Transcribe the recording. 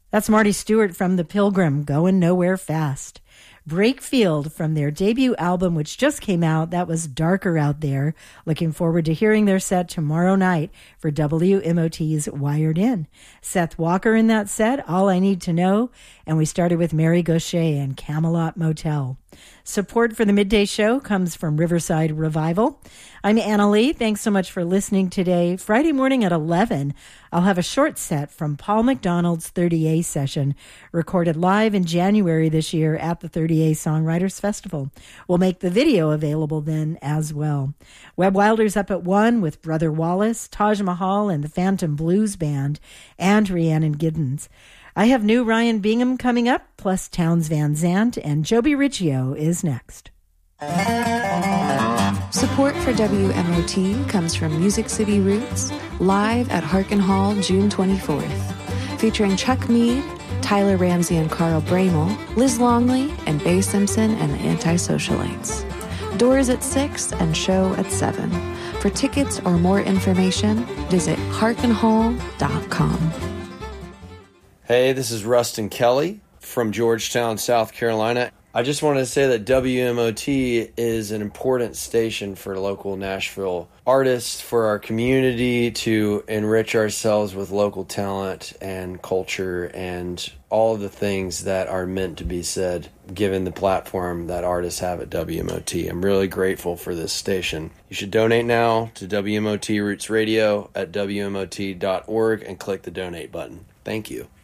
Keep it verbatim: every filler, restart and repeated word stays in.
That's Marty Stewart from The Pilgrim, Going Nowhere Fast. Breakfield from their debut album, which just came out. That was Darker Out There. Looking forward to hearing their set tomorrow night for W M O T's Wired In. Seth Walker in that set, All I Need to Know. And we started with Mary Gaucher and Camelot Motel. Support for the Midday Show comes from Riverside Revival. I'm Anna Lee. Thanks so much for listening today. Friday morning at eleven, I'll have a short set from Paul McDonald's thirty A session, recorded live in January this year at the thirty A Songwriters Festival. We'll make the video available then as well. Webb Wilder's up at one with Brother Wallace, Taj Mahal, and the Phantom Blues Band, and Rhiannon Giddens. I have new Ryan Bingham coming up, plus Townes Van Zandt, and Joby Riccio is next. Support for W M O T comes from Music City Roots, live at Harkin Hall June twenty-fourth, featuring Chuck Mead, Tyler Ramsey and Carl Bramel, Liz Longley, and Bay Simpson and the Anti-Socialites. Doors at six and show at seven. For tickets or more information, visit harkin hall dot com. Hey, this is Rustin Kelly from Georgetown, South Carolina. I just wanted to say that W M O T is an important station for local Nashville artists, for our community to enrich ourselves with local talent and culture and all of the things that are meant to be said, given the platform that artists have at W M O T. I'm really grateful for this station. You should donate now to W M O T Roots Radio at W M O T dot org and click the donate button. Thank you.